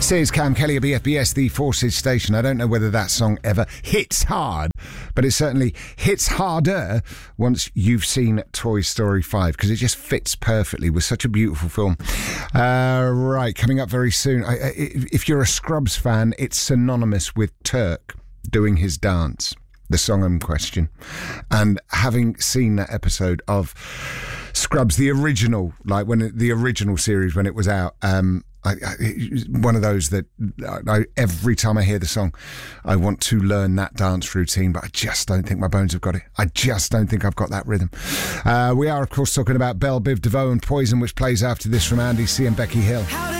Says Cam Kelly of BFBS, the Forces station. I don't know whether that song ever hits hard, but it certainly hits harder once you've seen Toy Story 5, because it just fits perfectly with such a beautiful film. Right, coming up very soon. If you're a Scrubs fan, it's synonymous with Turk doing his dance, the song in question. And having seen that episode of Scrubs, the original, like when the original series, when it was out, one of those that every time I hear the song, I want to learn that dance routine, but I just don't think my bones have got it. I just don't think I've got that rhythm. We are, of course, talking about Belle Biv DeVoe and Poison, which plays after this from Andy C and Becky Hill.